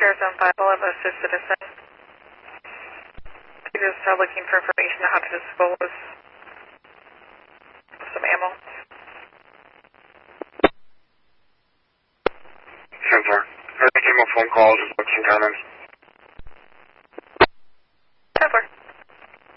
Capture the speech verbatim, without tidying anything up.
Arizona five, I'll have assist citizen. Just uh, looking for information on how to dispose of some ammo. ten four. I became a phone call, just looking comments.